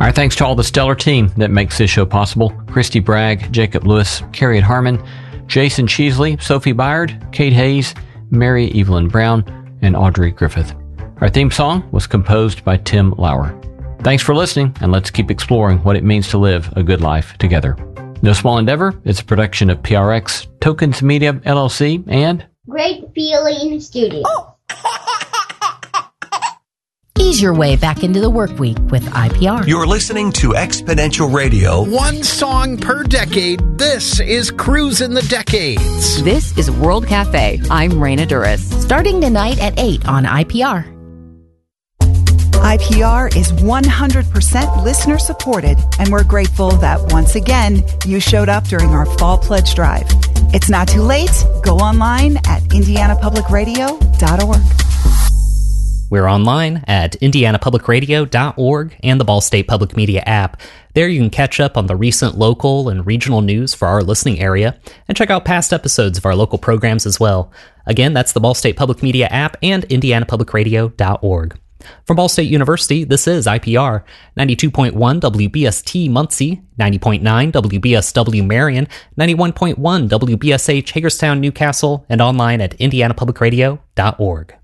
Our thanks to all the stellar team that makes this show possible. Christy Bragg, Jacob Lewis, Carrie Harmon, Jason Cheesley, Sophie Byard, Kate Hayes, Mary Evelyn Brown, and Audrey Griffith. Our theme song was composed by Tim Lauer. Thanks for listening, and let's keep exploring what it means to live a good life together. No Small Endeavor is a production of PRX, Tokens Media, LLC, and Great Feeling Studio. Ease your way back into the work week with IPR. You're listening to Exponential Radio. One song per decade. This is Cruising the Decades. This is World Cafe. I'm Raina Duras. Starting tonight at 8 on IPR. IPR is 100% listener supported, and we're grateful that once again you showed up during our Fall Pledge Drive. It's not too late. Go online at indianapublicradio.org. We're online at indianapublicradio.org and the Ball State Public Media app. There you can catch up on the recent local and regional news for our listening area and check out past episodes of our local programs as well. Again, that's the Ball State Public Media app and indianapublicradio.org. From Ball State University, this is IPR, 92.1 WBST Muncie, 90.9 WBSW Marion, 91.1 WBSH Hagerstown, Newcastle, and online at indianapublicradio.org.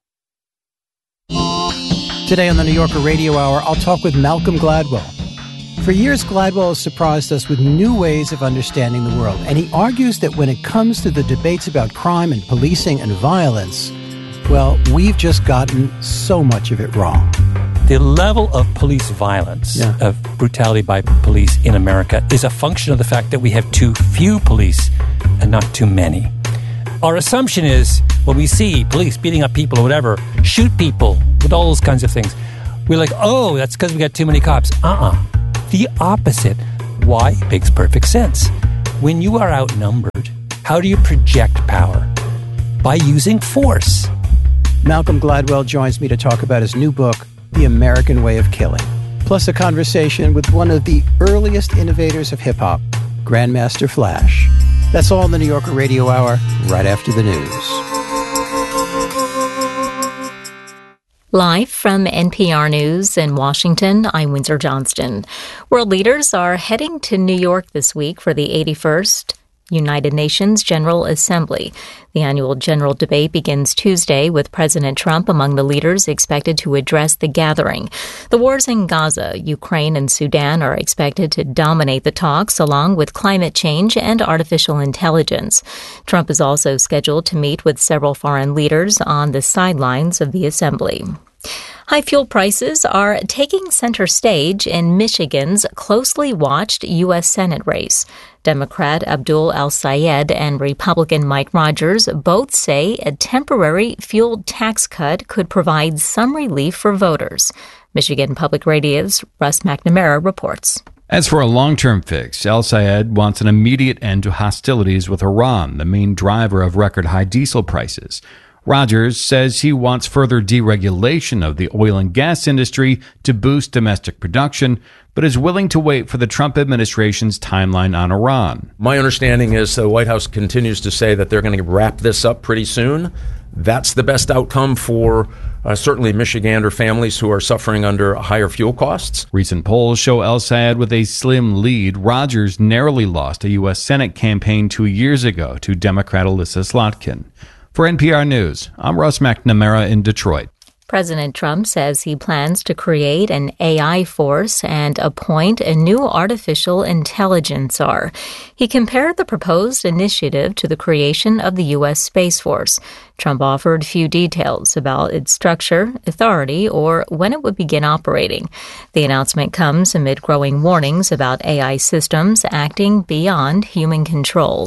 Today on the New Yorker Radio Hour, I'll talk with Malcolm Gladwell. For years, Gladwell has surprised us with new ways of understanding the world, and he argues that when it comes to the debates about crime and policing and violence, well, we've just gotten so much of it wrong. The level of police violence, of brutality by police in America, is a function of the fact that we have too few police and not too many. Our assumption is when we see police beating up people or whatever, shoot people with all those kinds of things, we're like, oh, that's because we got too many cops. The opposite. Why? Makes perfect sense. When you are outnumbered, how do you project power? By using force. Malcolm Gladwell joins me to talk about his new book, The American Way of Killing, plus a conversation with one of the earliest innovators of hip-hop, Grandmaster Flash. That's all in the New Yorker Radio Hour, right after the news. Live from NPR News in Washington, I'm Windsor Johnston. World leaders are heading to New York this week for the 81st United Nations General Assembly. The annual general debate begins Tuesday with President Trump among the leaders expected to address the gathering. The wars in Gaza, Ukraine, and Sudan are expected to dominate the talks, along with climate change and artificial intelligence. Trump is also scheduled to meet with several foreign leaders on the sidelines of the assembly. High fuel prices are taking center stage in Michigan's closely watched U.S. Senate race. Democrat Abdul El-Sayed and Republican Mike Rogers both say a temporary fuel tax cut could provide some relief for voters. Michigan Public Radio's Russ McNamara reports. As for a long-term fix, El-Sayed wants an immediate end to hostilities with Iran, the main driver of record-high diesel prices. Rogers says he wants further deregulation of the oil and gas industry to boost domestic production, but is willing to wait for the Trump administration's timeline on Iran. My understanding is the White House continues to say that they're going to wrap this up pretty soon. That's the best outcome for certainly Michigander families who are suffering under higher fuel costs. Recent polls show El-Sayed with a slim lead. Rogers narrowly lost a U.S. Senate campaign 2 years ago to Democrat Alyssa Slotkin. For NPR News, I'm Russ McNamara in Detroit. President Trump says he plans to create an AI force and appoint a new artificial intelligence czar. He compared the proposed initiative to the creation of the U.S. Space Force. Trump offered few details about its structure, authority, or when it would begin operating. The announcement comes amid growing warnings about AI systems acting beyond human control.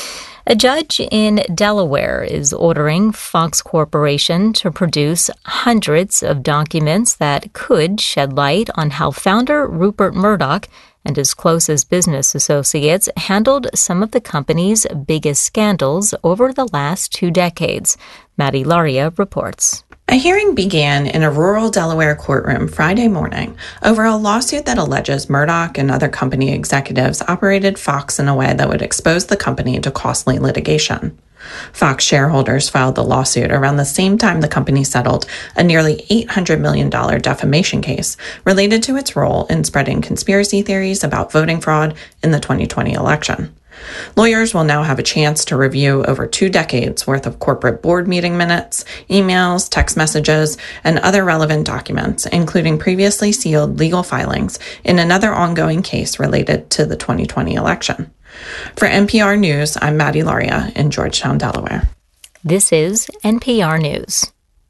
A judge in Delaware is ordering Fox Corporation to produce hundreds of documents that could shed light on how founder Rupert Murdoch and his closest business associates handled some of the company's biggest scandals over the last 2 decades. Maddie Laria reports. A hearing began in a rural Delaware courtroom Friday morning over a lawsuit that alleges Murdoch and other company executives operated Fox in a way that would expose the company to costly litigation. Fox shareholders filed the lawsuit around the same time the company settled a nearly $800 million defamation case related to its role in spreading conspiracy theories about voting fraud in the 2020 election. Lawyers will now have a chance to review over 2 decades worth of corporate board meeting minutes, emails, text messages, and other relevant documents, including previously sealed legal filings in another ongoing case related to the 2020 election. For NPR News, I'm Maddie Lauria in Georgetown, Delaware. This is NPR News.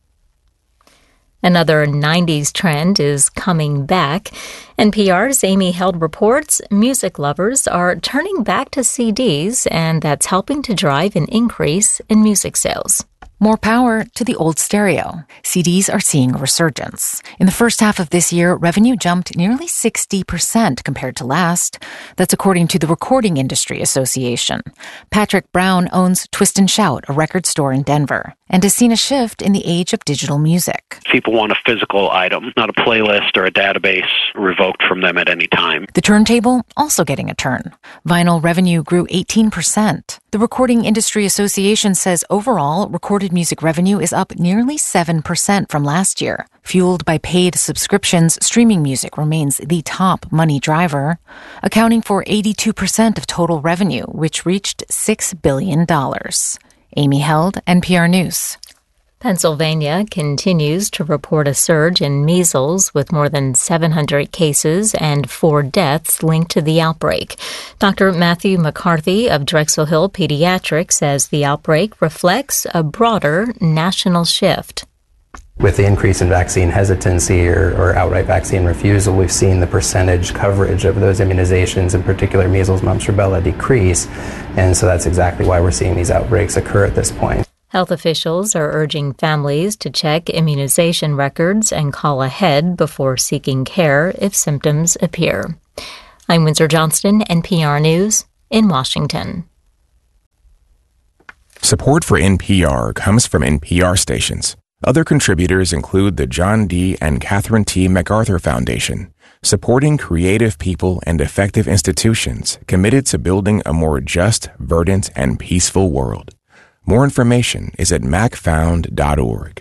Another 90s trend is coming back. NPR's Amy Held reports music lovers are turning back to CDs, and that's helping to drive an increase in music sales. More power to the old stereo. CDs are seeing a resurgence. In the first half of this year, revenue jumped nearly 60% compared to last. That's according to the Recording Industry Association. Patrick Brown owns Twist and Shout, a record store in Denver, and has seen a shift in the age of digital music. People want a physical item, not a playlist or a database revoked from them at any time. The turntable also getting a turn. Vinyl revenue grew 18%. The Recording Industry Association says overall, recorded music revenue is up nearly 7% from last year. Fueled by paid subscriptions, streaming music remains the top money driver, accounting for 82% of total revenue, which reached $6 billion. Amy Held, NPR News. Pennsylvania continues to report a surge in measles with more than 700 cases and 4 deaths linked to the outbreak. Dr. Matthew McCarthy of Drexel Hill Pediatrics says the outbreak reflects a broader national shift. With the increase in vaccine hesitancy or outright vaccine refusal, we've seen the percentage coverage of those immunizations, in particular measles, mumps, rubella, decrease. And so that's exactly why we're seeing these outbreaks occur at this point. Health officials are urging families to check immunization records and call ahead before seeking care if symptoms appear. I'm Windsor Johnston, NPR News in Washington. Support for NPR comes from NPR stations. Other contributors include the John D. and Catherine T. MacArthur Foundation, supporting creative people and effective institutions committed to building a more just, verdant, and peaceful world. More information is at macfound.org.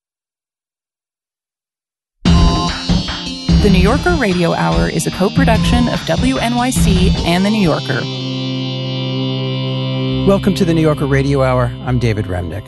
The New Yorker Radio Hour is a co-production of WNYC and The New Yorker. Welcome to the New Yorker Radio Hour. I'm David Remnick.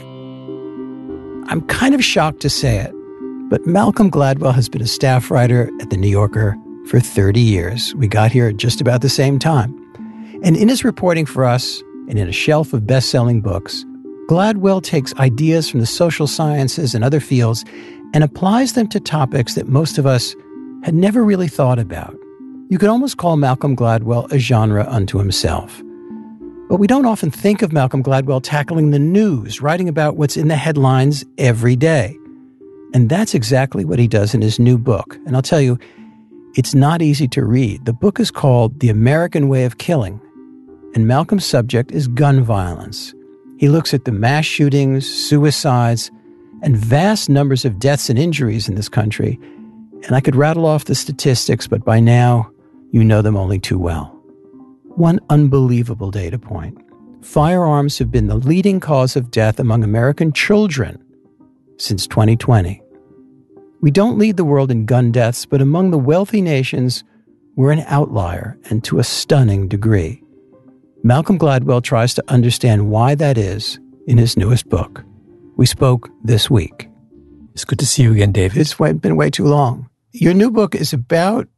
I'm kind of shocked to say it, but Malcolm Gladwell has been a staff writer at The New Yorker for 30 years. We got here at just about the same time. And in his reporting for us, and in a shelf of best-selling books, Gladwell takes ideas from the social sciences and other fields and applies them to topics that most of us had never really thought about. You could almost call Malcolm Gladwell a genre unto himself. But we don't often think of Malcolm Gladwell tackling the news, writing about what's in the headlines every day. And that's exactly what he does in his new book. And I'll tell you, it's not easy to read. The book is called The American Way of Killing, and Malcolm's subject is gun violence. He looks at the mass shootings, suicides, and vast numbers of deaths and injuries in this country. And I could rattle off the statistics, but by now, you know them only too well. One unbelievable data point. Firearms have been the leading cause of death among American children since 2020. We don't lead the world in gun deaths, but among the wealthy nations, we're an outlier, and to a stunning degree. Malcolm Gladwell tries to understand why that is in his newest book. We spoke this week. It's good to see you again, David. It's been way too long. Your new book is about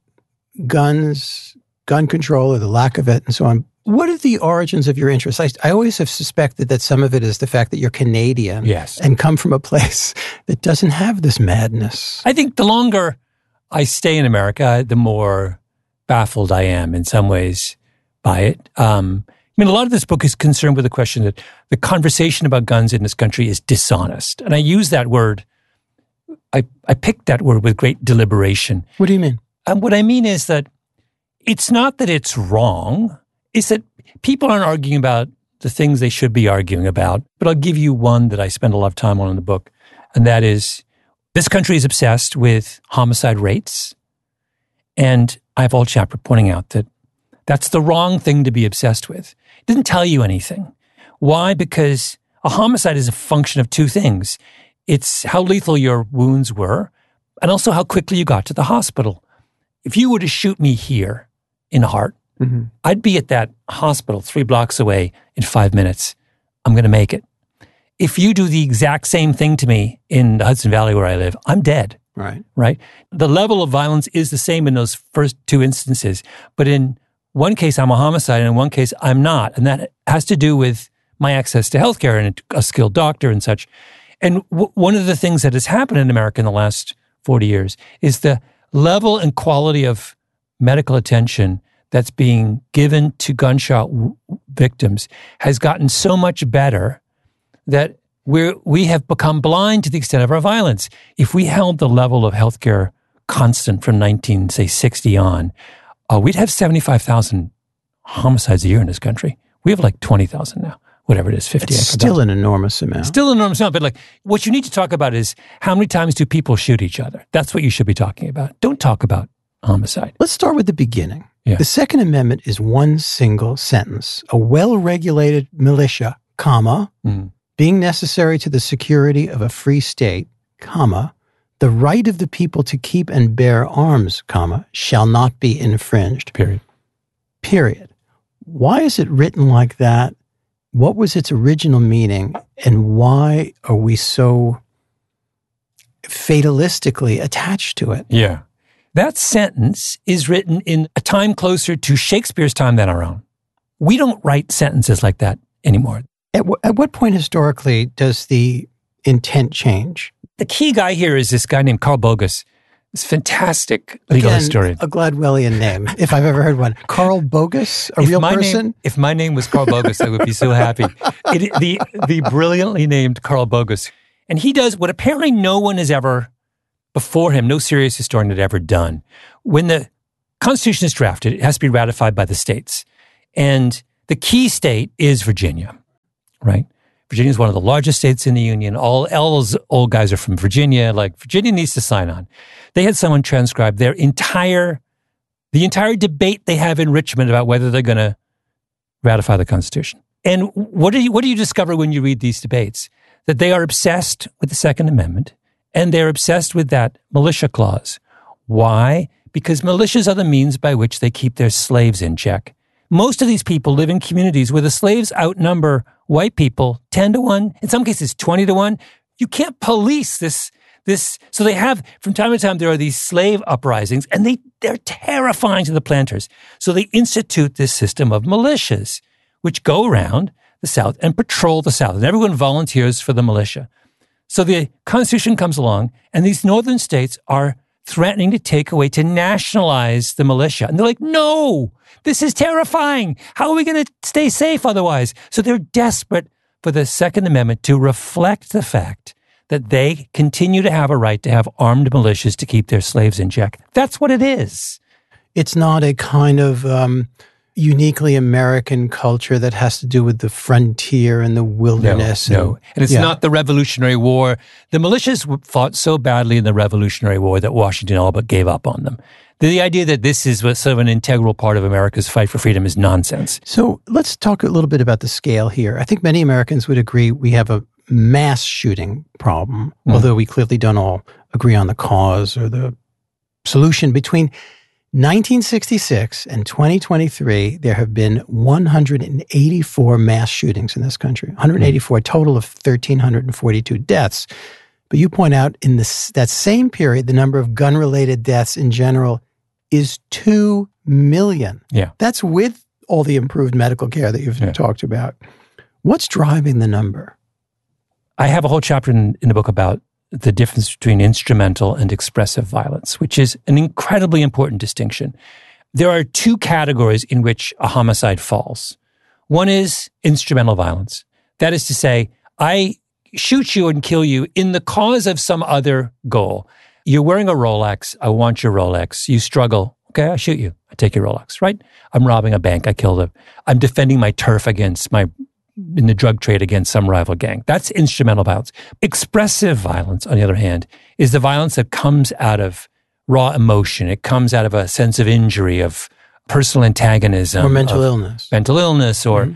guns, gun control or the lack of it, and so on. What are the origins of your interest? I always have suspected that some of it is the fact that you're Canadian, yes, and come from a place that doesn't have this madness. I think the longer I stay in America, the more baffled I am in some ways by it. A lot of this book is concerned with the question that the conversation about guns in this country is dishonest. And I use that word, I picked that word with great deliberation. What do you mean? What I mean is that it's not that it's wrong, it's that people aren't arguing about the things they should be arguing about. But I'll give you one that I spend a lot of time on in the book, and that is this country is obsessed with homicide rates. And I have a whole chapter pointing out that that's the wrong thing to be obsessed with. It doesn't tell you anything. Why? Because a homicide is a function of two things. It's how lethal your wounds were and also how quickly you got to the hospital. If you were to shoot me here in the heart, I'd be at that hospital 3 blocks away in 5 minutes. I'm going to make it. If you do the exact same thing to me in the Hudson Valley where I live, I'm dead. Right? The level of violence is the same in those first two instances. But in one case, I'm a homicide, and in one case, I'm not. And that has to do with my access to healthcare and a skilled doctor and such. And one of the things that has happened in America in the last 40 years is the level and quality of medical attention that's being given to gunshot victims has gotten so much better that we have become blind to the extent of our violence. If we held the level of healthcare constant from 1960 on, we'd have 75,000 homicides a year in this country. We have like 20,000 now, whatever it is, 50. It's still an enormous amount. Still an enormous amount, but like what you need to talk about is how many times do people shoot each other? That's what you should be talking about. Don't talk about homicide. Let's start with the beginning. Yeah. The Second Amendment is one single sentence. A well-regulated militia, comma, being necessary to the security of a free state, comma, the right of the people to keep and bear arms, comma, shall not be infringed. Period. Why is it written like that? What was its original meaning? And why are we so fatalistically attached to it? Yeah. That sentence is written in a time closer to Shakespeare's time than our own. We don't write sentences like that anymore. At what point historically does the intent change? The key guy here is this guy named Carl Bogus, this fantastic legal historian. A Gladwellian name, if I've ever heard one. Carl Bogus, real person? If my name was Carl Bogus, I would be so happy. The brilliantly named Carl Bogus. And he does what apparently no one has ever before him, no serious historian had ever done. When the Constitution is drafted, it has to be ratified by the states. And the key state is Virginia, right? Virginia is one of the largest states in the Union. All those old guys are from Virginia. Like, Virginia needs to sign on. They had someone transcribe the entire debate they have in Richmond about whether they're going to ratify the Constitution. And what do you discover when you read these debates? That they are obsessed with the Second Amendment. And they're obsessed with that militia clause. Why? Because militias are the means by which they keep their slaves in check. Most of these people live in communities where the slaves outnumber white people 10 to 1, in some cases 20 to 1. You can't police this. So they have, from time to time, there are these slave uprisings, and they're terrifying to the planters. So they institute this system of militias, which go around the South and patrol the South. And everyone volunteers for the militia. So the Constitution comes along, and these northern states are threatening to nationalize the militia. And they're like, no, this is terrifying. How are we going to stay safe otherwise? So they're desperate for the Second Amendment to reflect the fact that they continue to have a right to have armed militias to keep their slaves in check. That's what it is. It's not a kind of uniquely American culture that has to do with the frontier and the wilderness. No. And it's not the Revolutionary War. The militias fought so badly in the Revolutionary War that Washington all but gave up on them. The idea that this is sort of an integral part of America's fight for freedom is nonsense. So let's talk a little bit about the scale here. I think many Americans would agree we have a mass shooting problem, although we clearly don't all agree on the cause or the solution. Between 1966 and 2023, there have been 184 mass shootings in this country, 184, a total of 1,342 deaths. But you point out in that same period, the number of gun-related deaths in general is 2 million. Yeah. That's with all the improved medical care that you've talked about. What's driving the number? I have a whole chapter in the book about the difference between instrumental and expressive violence, which is an incredibly important distinction. There are two categories in which a homicide falls. One is instrumental violence. That is to say, I shoot you and kill you in the cause of some other goal. You're wearing a Rolex. I want your Rolex. You struggle. Okay, I shoot you. I take your Rolex, right? I'm robbing a bank. I killed him. I'm defending my turf in the drug trade against some rival gang. That's instrumental violence. Expressive violence, on the other hand, is the violence that comes out of raw emotion. It comes out of a sense of injury, of personal antagonism. Or mental illness. Mental illness, or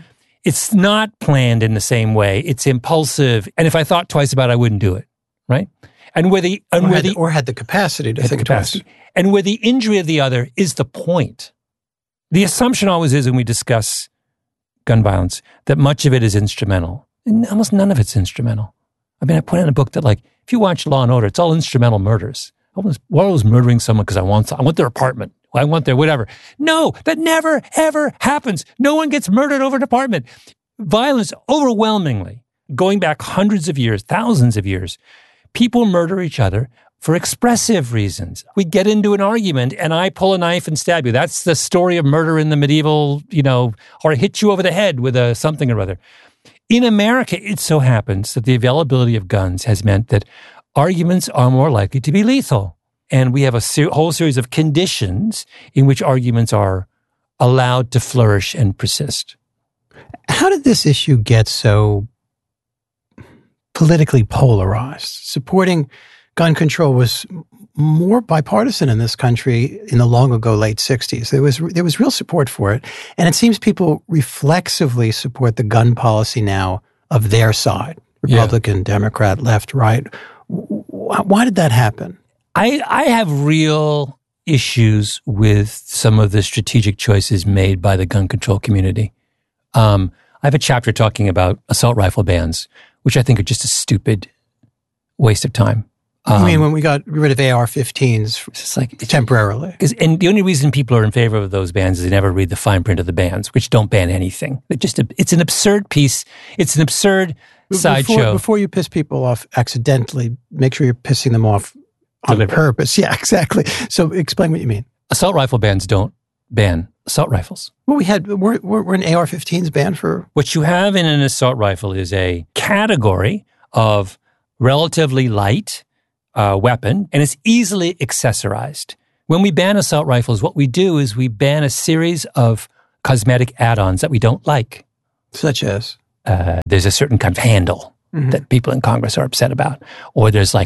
It's not planned in the same way. It's impulsive. And if I thought twice about it, I wouldn't do it, right? And where the or had the capacity to think twice. And where the injury of the other is the point. The assumption always is when we discuss gun violence that much of it is instrumental. And almost none of it's instrumental. I mean, I put in a book that, like, if you watch Law and Order, it's all instrumental murders. I was murdering someone because I want their apartment. I want their whatever. No, that never, ever happens. No one gets murdered over an apartment. Violence, overwhelmingly, going back hundreds of years, thousands of years, people murder each other for expressive reasons. We get into an argument and I pull a knife and stab you. That's the story of murder in the medieval, or I hit you over the head with a something or other. In America, it so happens that the availability of guns has meant that arguments are more likely to be lethal. And we have a whole series of conditions in which arguments are allowed to flourish and persist. How did this issue get so politically polarized? Supporting gun control was more bipartisan in this country in the long ago late 60s. There was real support for it. And it seems people reflexively support the gun policy now of their side, Republican, Democrat, left, right. Why did that happen? I have real issues with some of the strategic choices made by the gun control community. I have a chapter talking about assault rifle bans, which I think are just a stupid waste of time. You mean when we got rid of AR-15s temporarily? And the only reason people are in favor of those bans is they never read the fine print of the bans, which don't ban anything. It's an absurd piece. It's an absurd sideshow. Before you piss people off accidentally, make sure you're pissing them off on purpose. Yeah, exactly. So explain what you mean. Assault rifle bans don't ban assault rifles. Well, we're an AR-15s ban for... What you have in an assault rifle is a category of relatively light weapon, and it's easily accessorized. When we ban assault rifles, what we do is we ban a series of cosmetic add-ons that we don't like. Such as? There's a certain kind of handle that people in Congress are upset about. Or there's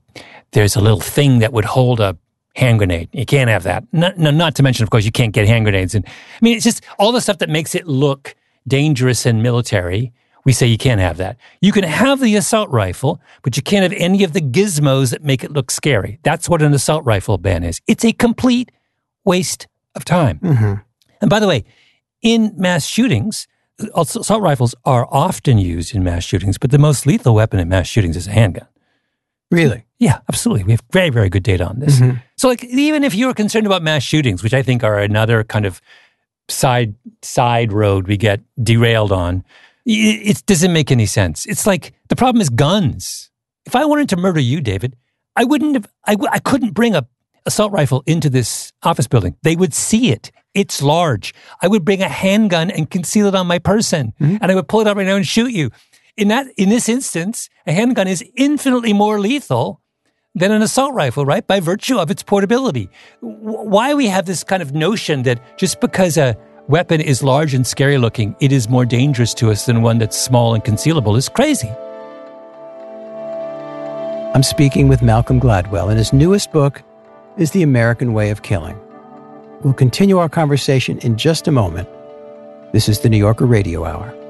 a little thing that would hold a hand grenade. You can't have that. Not to mention, of course, you can't get hand grenades. And I mean, it's just all the stuff that makes it look dangerous and military. We say you can't have that. You can have the assault rifle, but you can't have any of the gizmos that make it look scary. That's what an assault rifle ban is. It's a complete waste of time. And by the way, in mass shootings, assault rifles are often used in mass shootings, but the most lethal weapon in mass shootings is a handgun. Really? Yeah, absolutely. We have very, very good data on this. So even if you're concerned about mass shootings, which I think are another kind of side road we get derailed on, it doesn't make any sense. It's like the problem is guns. If I wanted to murder you, David, I couldn't bring a assault rifle into this office building. They would see it. It's large. I would bring a handgun and conceal it on my person, and I would pull it out right now and shoot you. In this instance, a handgun is infinitely more lethal than an assault rifle, right? By virtue of its portability. Why we have this kind of notion that just because a weapon is large and scary looking, it is more dangerous to us than one that's small and concealable is crazy. I'm speaking with Malcolm Gladwell, and his newest book is The American Way of Killing. We'll continue our conversation in just a moment. This is the New Yorker Radio Hour.